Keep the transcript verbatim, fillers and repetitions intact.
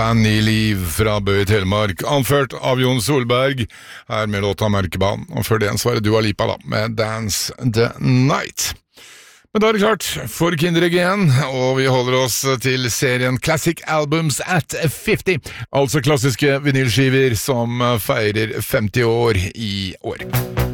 Annie Liv fra Bø i Telemark, anført av Jon Solberg, her med låta Mørkebanen, og før det svarer Dua Lipa da, med Dance the Night. Men da er det klart for Kinderegg igjen, og vi holder oss til serien Classic Albums at femti, altså klassiske vinylskiver som feirer femti år i år.